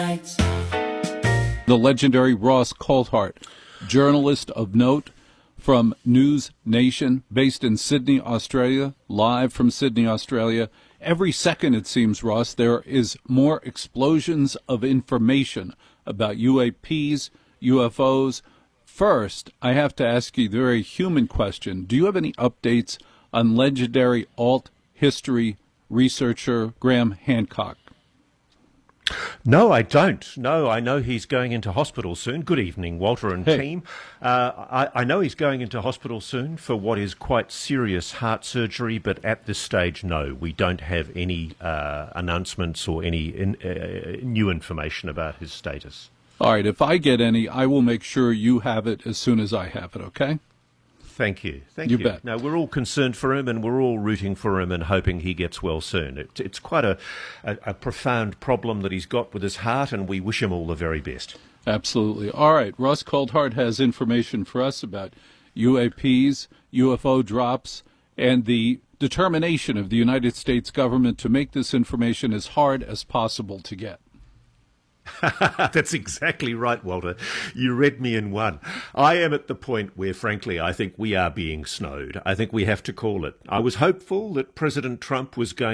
The legendary Ross Coulthart, journalist of note from News Nation, based in Sydney, Australia, live from Sydney, Australia. Every second, it seems, Ross, there is more explosions of information about UAPs, UFOs. First, I have to ask you the very human question. Do you have any updates on legendary alt history researcher Graham Hancock? No, I don't. No, I know he's going into hospital soon. Good evening, Walter and team. I know he's going into hospital soon for what is quite serious heart surgery, but at this stage, no, we don't have any announcements or any new information about his status. All right, if I get any, I will make sure you have it as soon as I have it, okay? Thank you. Thank you. You bet. No, we're all concerned for him and we're all rooting for him and hoping he gets well soon. It's quite a profound problem that he's got with his heart, and we wish him all the very best. Absolutely. All right, Ross Coulthart has information for us about UAPs, UFO drops, and the determination of the United States government to make this information as hard as possible to get. That's exactly right, Walter. You read me in one. I am at the point where, frankly, I think we are being snowed. I think we have to call it. I was hopeful that President Trump was going